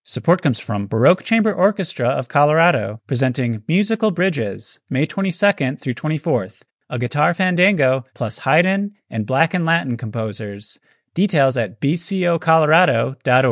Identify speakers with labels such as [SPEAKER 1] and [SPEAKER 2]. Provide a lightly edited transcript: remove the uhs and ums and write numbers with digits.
[SPEAKER 1] Support comes from Baroque Chamber Orchestra of Colorado, presenting Musical Bridges, May 22nd through 24th, a guitar fandango plus Haydn and Black and Latin composers. Details at bcocolorado.org.